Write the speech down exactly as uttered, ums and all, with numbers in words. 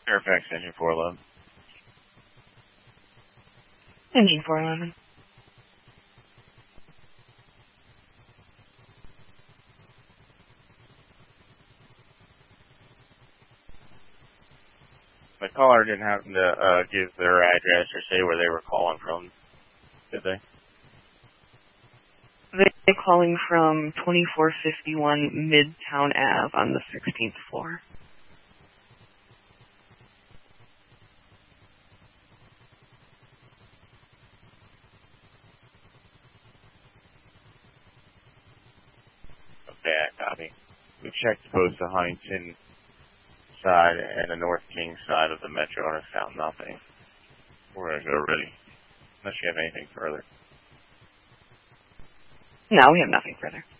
Fairfax Engine four eleven. Engine four eleven. The caller didn't happen to uh, give their address or say where they were calling from, did they? They're calling from twenty-four fifty-one Midtown Ave on the sixteenth floor. Okay, I copy. We checked both the Huntington side and the North King side of the metro and have found nothing. We're going to go ready. Unless you have anything further. No, we have nothing further.